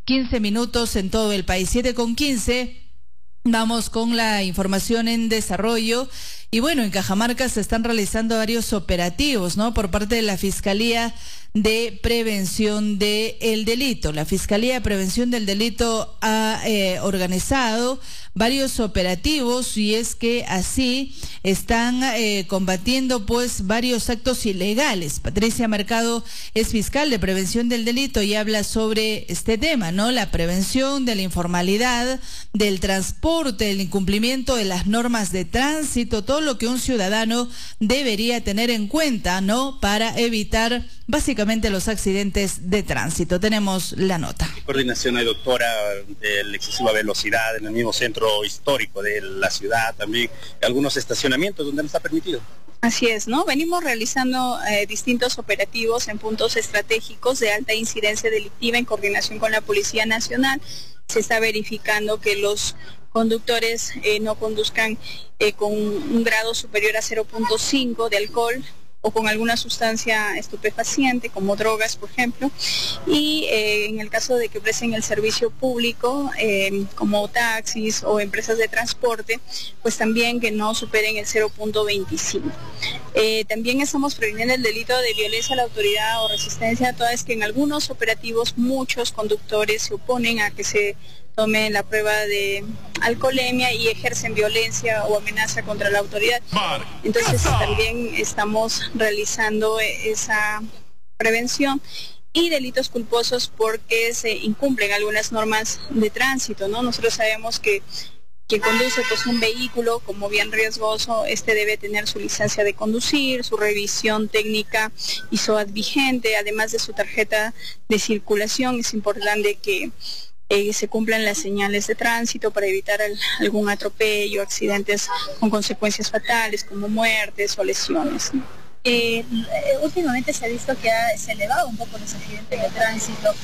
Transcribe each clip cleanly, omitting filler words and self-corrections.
15 minutos en todo el país. 7:15. Vamos con la información en desarrollo. Y bueno, en Cajamarca se están realizando varios operativos, ¿no? Por parte de la Fiscalía de Prevención del Delito. La Fiscalía de Prevención del Delito ha organizado varios operativos, y es que así están combatiendo pues varios actos ilegales. Patricia Mercado es fiscal de Prevención del Delito y habla sobre este tema, ¿no? La prevención de la informalidad, del transporte, del incumplimiento de las normas de tránsito, todo lo que un ciudadano debería tener en cuenta, ¿no? Para evitar básicamente los accidentes de tránsito. Tenemos la nota. ¿Qué coordinación hay, doctora, de la excesiva velocidad en el mismo centro histórico de la ciudad, también algunos estacionamientos donde no está permitido? Así es, ¿no? Venimos realizando distintos operativos en puntos estratégicos de alta incidencia delictiva en coordinación con la Policía Nacional. Se está verificando que los conductores no conduzcan con un grado superior a 0.5 de alcohol o con alguna sustancia estupefaciente, como drogas, por ejemplo, y en el caso de que presten el servicio público, como taxis o empresas de transporte, pues también que no superen el 0.25. También estamos previniendo el delito de violencia a la autoridad o resistencia, toda vez que en algunos operativos muchos conductores se oponen a que se tome la prueba de alcoholemia y ejercen violencia o amenaza contra la autoridad. Entonces también estamos realizando esa prevención y delitos culposos porque se incumplen algunas normas de tránsito, ¿no? Nosotros sabemos que quien conduce pues un vehículo como bien riesgoso, debe tener su licencia de conducir, su revisión técnica y SOAT vigente, además de su tarjeta de circulación. Es importante que se cumplan las señales de tránsito para evitar algún atropello, accidentes con consecuencias fatales como muertes o lesiones. Últimamente se ha visto que se ha elevado un poco los accidentes de tránsito.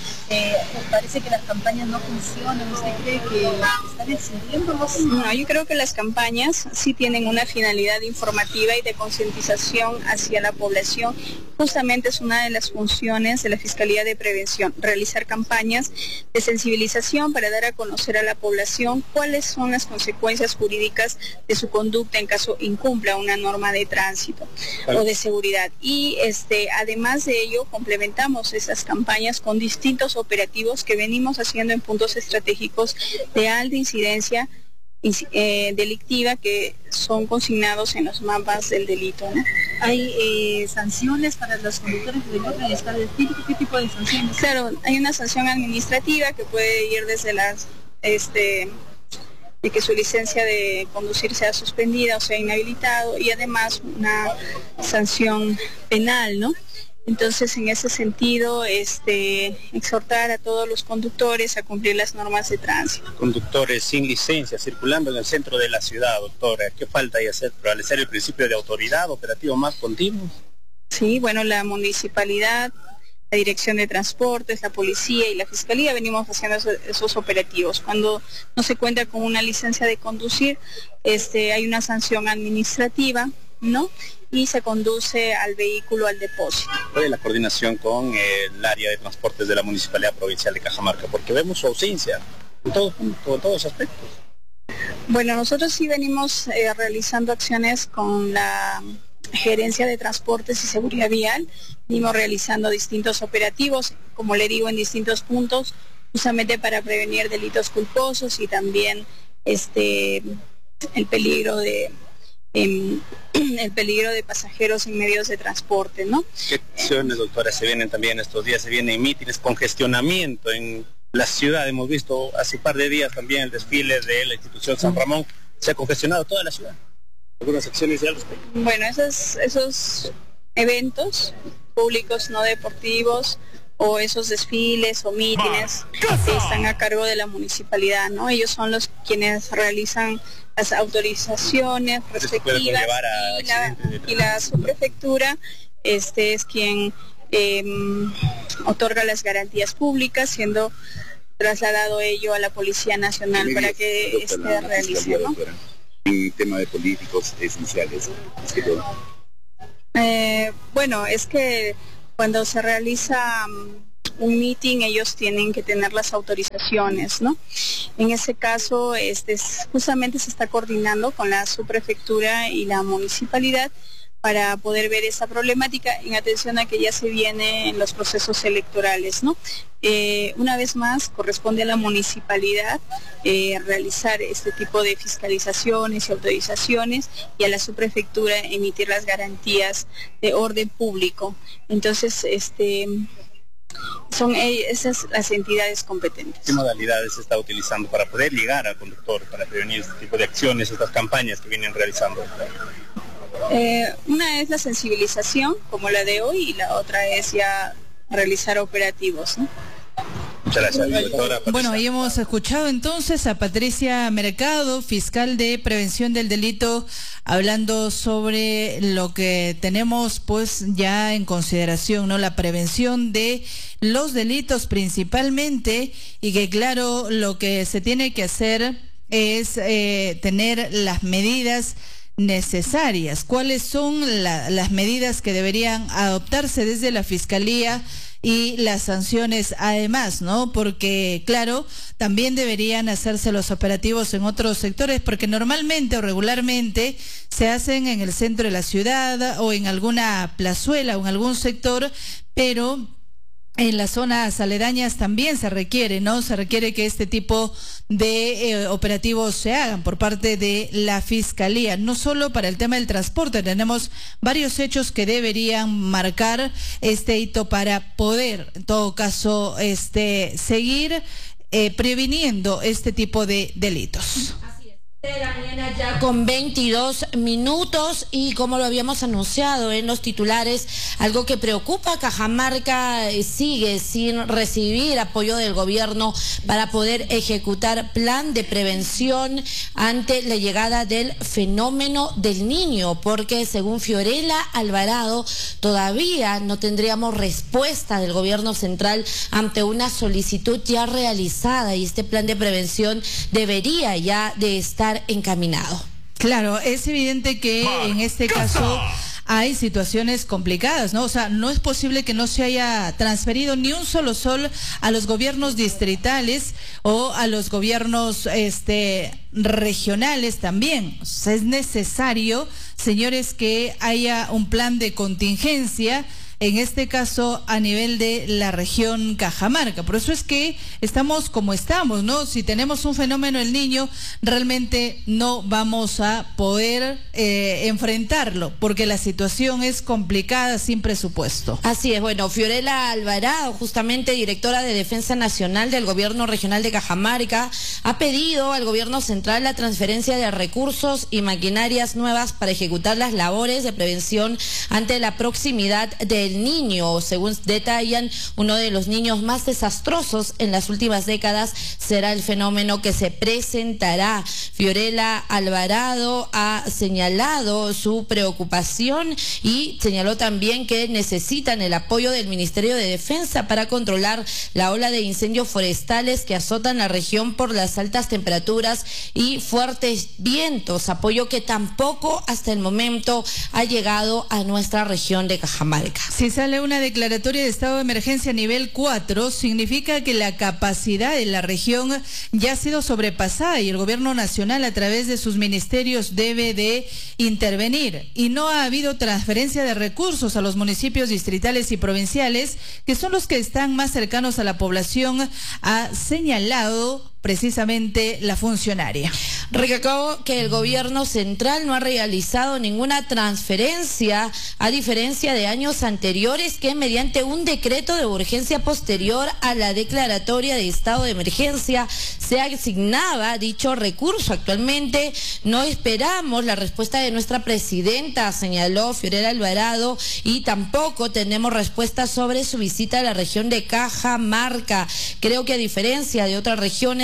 Parece que las campañas no funcionan. ¿Usted cree que están excediéndolos? No, yo creo que las campañas sí tienen una finalidad informativa y de concientización hacia la población. Justamente es una de las funciones de la Fiscalía de Prevención, realizar campañas de sensibilización para dar a conocer a la población cuáles son las consecuencias jurídicas de su conducta en caso incumpla una norma de tránsito o de seguridad. Y además de ello, complementamos esas campañas con distintos operativos que venimos haciendo en puntos estratégicos de alta incidencia delictiva que son consignados en los mapas del delito, ¿no? ¿Hay sanciones para los conductores de vehículos en estado de espíritu? ¿Qué tipo de sanciones? Claro, hay una sanción administrativa que puede ir desde de que su licencia de conducir sea suspendida o sea inhabilitado, y además una sanción penal, ¿no? Entonces, en ese sentido, exhortar a todos los conductores a cumplir las normas de tránsito. Conductores sin licencia circulando en el centro de la ciudad, doctora, ¿qué falta ahí hacer? ¿Prevalecer el principio de autoridad, operativo más continuo? Sí, bueno, la municipalidad, la Dirección de Transportes, la Policía y la Fiscalía venimos haciendo esos operativos. Cuando no se cuenta con una licencia de conducir, hay una sanción administrativa, ¿no? Y se conduce al vehículo al depósito. ¿Cuál es la coordinación con el área de transportes de la Municipalidad Provincial de Cajamarca? Porque vemos su ausencia en todos los aspectos. Bueno, nosotros sí venimos realizando acciones con la Gerencia de Transportes y Seguridad Vial. Venimos realizando distintos operativos, como le digo, en distintos puntos, justamente para prevenir delitos culposos y también el peligro de pasajeros en medios de transporte, ¿no? ¿Qué acciones, doctora, se vienen también estos días? Se vienen mítines, congestionamiento en la ciudad. Hemos visto hace un par de días también el desfile de la institución San Ramón. Se ha congestionado toda la ciudad. ¿Algunas acciones ya al respecto? Bueno, esos eventos públicos no deportivos o esos desfiles o mítines están a cargo de la municipalidad, ¿no? Ellos son los quienes realizan las autorizaciones respectivas y la subprefectura es quien otorga las garantías públicas, siendo trasladado ello a la Policía Nacional para que realice, ¿no? En tema de políticos esenciales, es que todo. Bueno, es que cuando se realiza un meeting, ellos tienen que tener las autorizaciones, ¿no? En ese caso, justamente se está coordinando con la subprefectura y la municipalidad para poder ver esa problemática en atención a que ya se vienen los procesos electorales, ¿no? Una vez más, corresponde a la municipalidad realizar este tipo de fiscalizaciones y autorizaciones y a la subprefectura emitir las garantías de orden público. Entonces, son esas las entidades competentes. ¿Qué modalidades se está utilizando para poder llegar al conductor, para prevenir este tipo de acciones, estas campañas que vienen realizando? Una es la sensibilización, como la de hoy, y la otra es ya realizar operativos, ¿no? Muchas gracias, directora. Bueno, ahí hemos escuchado entonces a Patricia Mercado, fiscal de prevención del delito, hablando sobre lo que tenemos pues ya en consideración, ¿no? La prevención de los delitos principalmente, y que claro, lo que se tiene que hacer es tener las medidas necesarias. ¿Cuáles son las medidas que deberían adoptarse desde la Fiscalía y las sanciones además, ¿no? Porque claro, también deberían hacerse los operativos en otros sectores, porque normalmente o regularmente se hacen en el centro de la ciudad o en alguna plazuela o en algún sector, pero en las zonas aledañas también se requiere, ¿no? Se requiere que este tipo de operativos se hagan por parte de la Fiscalía, no solo para el tema del transporte. Tenemos varios hechos que deberían marcar este hito para poder, en todo caso, seguir previniendo este tipo de delitos. De la mañana ya con 22 minutos, y como lo habíamos anunciado en los titulares, algo que preocupa a Cajamarca, sigue sin recibir apoyo del gobierno para poder ejecutar plan de prevención ante la llegada del fenómeno del niño, porque según Fiorella Alvarado todavía no tendríamos respuesta del gobierno central ante una solicitud ya realizada, y este plan de prevención debería ya de estar encaminado. Claro, es evidente que en este caso hay situaciones complicadas, ¿no? O sea, no es posible que no se haya transferido ni un solo sol a los gobiernos distritales o a los gobiernos regionales también. O sea, es necesario, señores, que haya un plan de contingencia, en este caso a nivel de la región Cajamarca. Por eso es que estamos como estamos, ¿no? Si tenemos un fenómeno del niño, realmente no vamos a poder enfrentarlo, porque la situación es complicada sin presupuesto. Así es. Bueno, Fiorella Alvarado, justamente directora de Defensa Nacional del Gobierno Regional de Cajamarca, ha pedido al gobierno central la transferencia de recursos y maquinarias nuevas para ejecutar las labores de prevención ante la proximidad del niño. Según detallan, uno de los niños más desastrosos en las últimas décadas será el fenómeno que se presentará. Fiorella Alvarado ha señalado su preocupación y señaló también que necesitan el apoyo del Ministerio de Defensa para controlar la ola de incendios forestales que azotan la región por las altas temperaturas y fuertes vientos, apoyo que tampoco hasta el momento ha llegado a nuestra región de Cajamarca. Si sale una declaratoria de estado de emergencia nivel 4, significa que la capacidad de la región ya ha sido sobrepasada y el gobierno nacional a través de sus ministerios debe de intervenir. Y no ha habido transferencia de recursos a los municipios distritales y provinciales, que son los que están más cercanos a la población, ha señalado precisamente la funcionaria. Recalcó que el gobierno central no ha realizado ninguna transferencia, a diferencia de años anteriores que mediante un decreto de urgencia posterior a la declaratoria de estado de emergencia se asignaba dicho recurso. Actualmente no esperamos la respuesta de nuestra presidenta, señaló Fiorella Alvarado, y tampoco tenemos respuesta sobre su visita a la región de Cajamarca. Creo que a diferencia de otras regiones,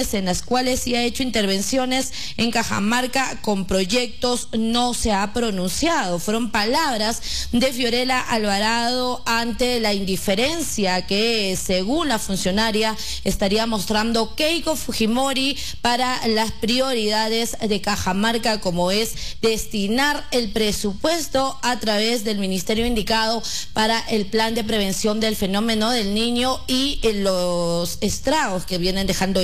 regiones en las cuales sí ha hecho intervenciones. En Cajamarca con proyectos no se ha pronunciado. Fueron palabras de Fiorella Alvarado ante la indiferencia que, según la funcionaria, estaría mostrando Keiko Fujimori para las prioridades de Cajamarca, como es destinar el presupuesto a través del ministerio indicado para el plan de prevención del fenómeno del Niño y los estragos que vienen dejando